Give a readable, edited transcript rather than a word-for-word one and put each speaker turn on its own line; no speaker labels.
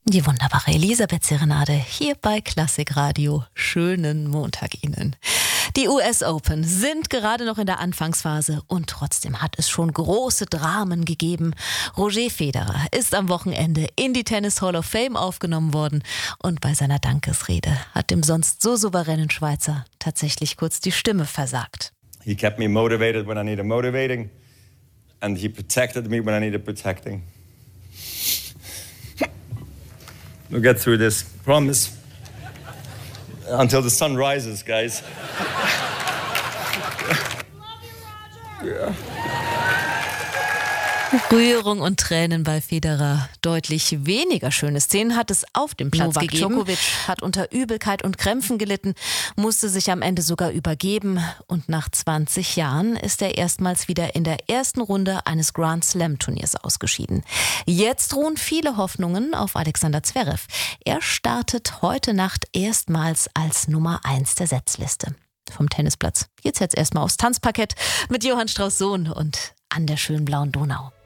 Die wunderbare Elisabeth Serenade hier bei Klassik Radio. Schönen Montag Ihnen. Die US Open sind gerade noch in der Anfangsphase und trotzdem hat es schon große Dramen gegeben. Roger Federer ist am Wochenende in die Tennis Hall of Fame aufgenommen worden und bei seiner Dankesrede hat dem sonst so souveränen Schweizer tatsächlich kurz die Stimme versagt.
He kept me motivated when I needed motivating and he protected me when I needed protecting. We'll get through this, promise. Until the sun rises, guys.
Love you, Roger. Rührung und Tränen bei Federer. Deutlich weniger schöne Szenen hat es auf dem Platz
Novak
gegeben.
Djokovic
Hat unter Übelkeit und Krämpfen gelitten, musste sich am Ende sogar übergeben. Und nach 20 Jahren ist er erstmals wieder in der ersten Runde eines Grand Slam Turniers ausgeschieden. Jetzt ruhen viele Hoffnungen auf Alexander Zverev. Er startet heute Nacht erstmals als Nummer 1 der Setzliste. Vom Tennisplatz geht's jetzt erstmal aufs Tanzparkett mit Johann Strauß Sohn und an der schönen blauen Donau.